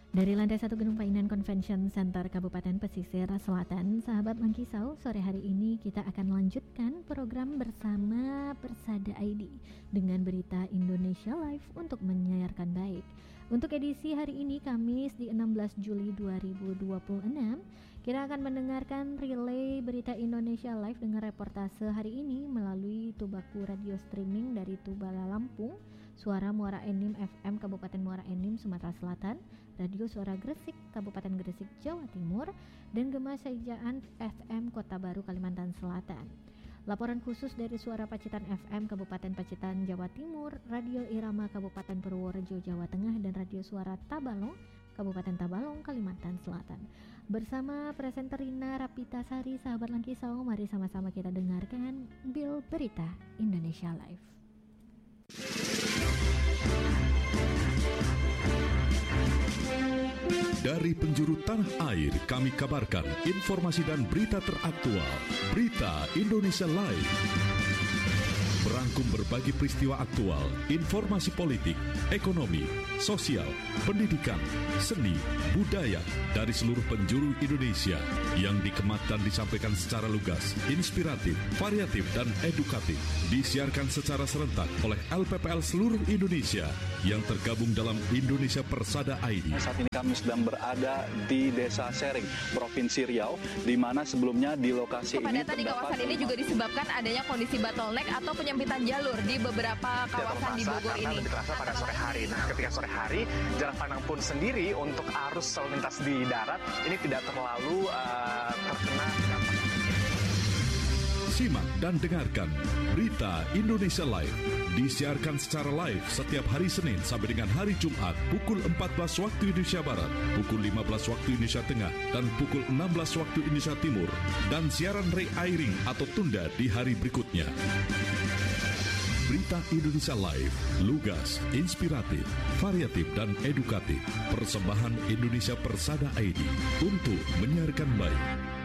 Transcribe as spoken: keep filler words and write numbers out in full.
Dari lantai satu Gedung Painan Convention Center Kabupaten Pesisir Selatan, sahabat Langkisau, sore hari ini kita akan lanjutkan program bersama Persada I D dengan berita Indonesia Live untuk menyiarkan baik. Untuk edisi hari ini Kamis di enam belas Juli dua ribu dua puluh enam, kita akan mendengarkan relay berita Indonesia Live dengan reportase hari ini melalui Tubaku Radio Streaming dari Tubala Lampung, Suara Muara Enim F M Kabupaten Muara Enim Sumatera Selatan, Radio Suara Gresik Kabupaten Gresik Jawa Timur, dan Gema Saijaan F M Kota Baru Kalimantan Selatan. Laporan khusus dari Suara Pacitan F M Kabupaten Pacitan Jawa Timur, Radio Irama Kabupaten Purworejo Jawa Tengah, dan Radio Suara Tabalong Kabupaten Tabalong Kalimantan Selatan. Bersama presenter Rina Rapitasari, sahabat Langkisau, mari sama-sama kita dengarkan Bill Berita Indonesia Live. Dari penjuru tanah air, kami kabarkan informasi dan berita teraktual. Berita Indonesia Live merangkum berbagai peristiwa aktual, informasi politik, ekonomi, sosial, pendidikan, seni, budaya dari seluruh penjuru Indonesia yang dikemat dan disampaikan secara lugas, inspiratif, variatif, dan edukatif. Disiarkan secara serentak oleh L P P L seluruh Indonesia yang tergabung dalam Indonesia Persada I D. Saat ini kami sedang berada di Desa Sering, Provinsi Riau, di mana sebelumnya di lokasi ini kepadatan di kawasan ini juga disebabkan adanya kondisi bottleneck atau penyempitan jalur di beberapa kawasan di Bogor ini. Lebih terasa pada sore hari. Nah, ketika sore hari, jarak pandang pun sendiri untuk arus lalu lintas di darat ini tidak terlalu uh, terkena dampak. Simak dan dengarkan Berita Indonesia Live. Disiarkan secara live setiap hari Senin sampai dengan hari Jumat pukul empat belas waktu Indonesia Barat, pukul lima belas waktu Indonesia Tengah, dan pukul enam belas waktu Indonesia Timur. Dan siaran re-airing atau tunda di hari berikutnya. Berita Indonesia Live, lugas, inspiratif, variatif, dan edukatif. Persembahan Indonesia Persada I D untuk menyiarkan baik.